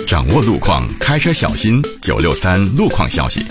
掌握路况，开车小心。963路况消息。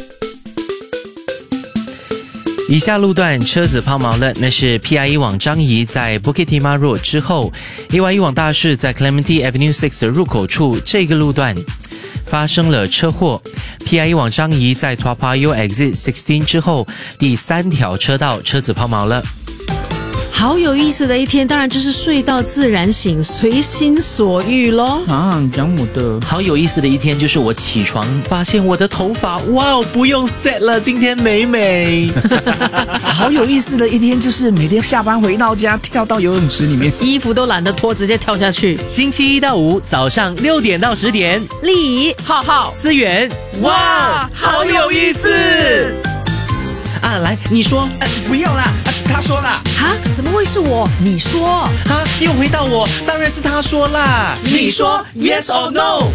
以下路段车子抛锚了，那是 PIE 往樟宜在 Bukit Timah Road 之后 AYE 往大士在 Clementi Avenue 6的入口处，这个路段发生了车祸。PIE 往樟宜在 Toa Payoh Exit 16之后第3条车道车子抛锚了。 好有意思的一天，当然就是睡到自然醒，随心所欲咯。 讲我的好有意思的一天就是我起床发现我的头发，哇，不用 set 了，今天美美。 好有意思的一天就是每天下班回到家跳到游泳池里面， 衣服都懒得脱，直接跳下去。 星期1到5早上6点到10点， 丽浩浩思源，哇，好有意思啊！来，你说， 不要啦，他说啦。 哈，怎么会是我？你说啊，又回到我，当然是他说啦。 你说 yes or no？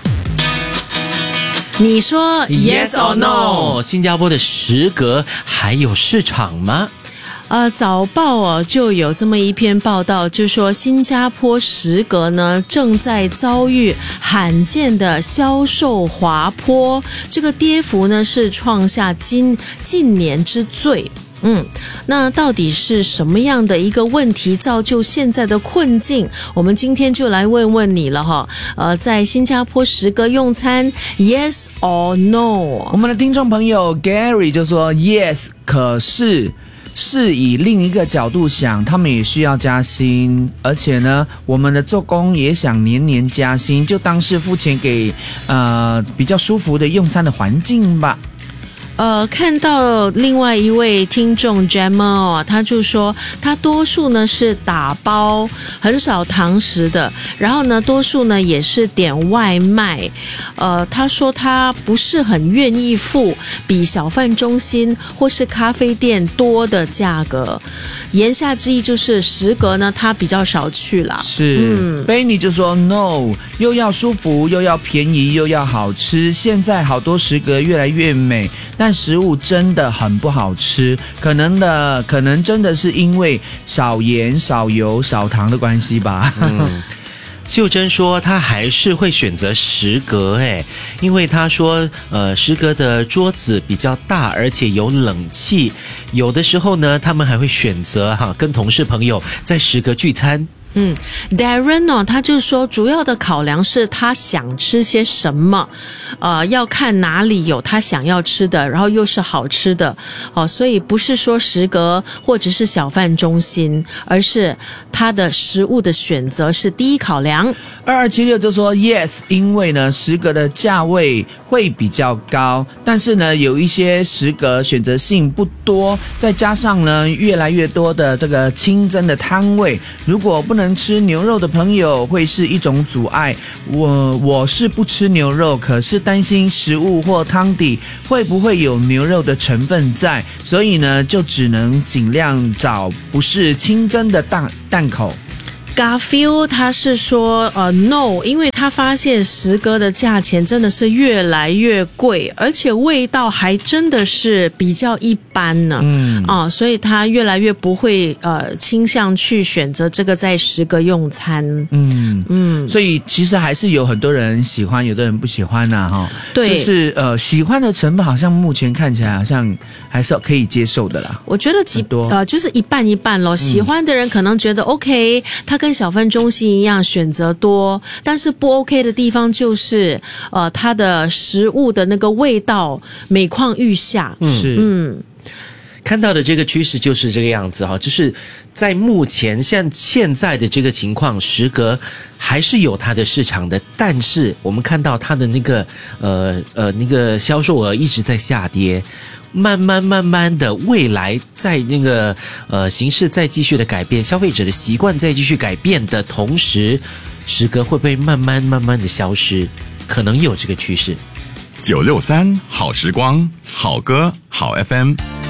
你说 yes or no？ 新加坡的食阁还有市场吗？ 早报就有这么一篇报道，就说新加坡食阁呢正在遭遇罕见的销售滑坡，这个跌幅呢是创下近年之最。那到底是什么样的一个问题造就现在的困境？我们今天就来问问你了哈。在新加坡食阁用餐 ，yes or no？ 我们的听众朋友 Gary 就说 yes， 可是以另一个角度想，他们也需要加薪，而且呢，我们的做工也想年年加薪，就当是付钱给比较舒服的用餐的环境吧。 看到另外一位听众 Gemma 他就说他多数呢是打包，很少堂食的，然后呢多数呢也是点外卖。他说他不是很愿意付比小贩中心或是咖啡店多的价格，言下之意就是食阁呢他比较少去啦。 是Benny 就说 no， 又要舒服又要便宜又要好吃，现在好多食阁越来越美，但食物真的很不好吃，可能真的是因为少盐少油少糖的关系吧。 秀珍说她还是会选择食阁，因为她说食阁的桌子比较大，而且有冷气，有的时候呢他们还会选择跟同事朋友在食阁聚餐。 Darren 他就说主要的考量是他想吃些什么，要看哪里有他想要吃的，然后又是好吃的，所以不是说食阁或者是小贩中心，而是他的食物的选择是第一考量。 2276就说 yes， 因为呢食阁的价位会比较高，但是呢有一些食阁选择性不多，再加上呢越来越多的这个清真的摊位，如果不能吃牛肉的朋友会是一种阻碍。我是不吃牛肉，可是担心食物或汤底会不会有牛肉的成分在，所以呢就只能尽量找不是清真的档口。 Garfield 他是说no， 因为他发现食阁的价钱真的是越来越贵，而且味道还真的是比较一般呢。所以他越来越不会倾向去选择这个在食阁用餐。 所以其实还是有很多人喜欢，有的人不喜欢啊。 对， 就是喜欢的成分好像目前看起来好像还是可以接受的啦。 我觉得就是一半一半咯。喜欢的人可能觉得 OK， 他跟小贩中心一样选择多，但是不 OK 的地方就是它的食物的那个味道每况愈下。 看到的这个趋势就是这个样子哈，就是在目前现在的这个情况，食阁还是有它的市场的，但是我们看到它的那个销售额一直在下跌。慢慢的，未来在那个形势再继续的改变，消费者的习惯再继续改变的同时，食阁会不会慢慢的消失？可能有这个趋势。 963好时光，好歌好 FM。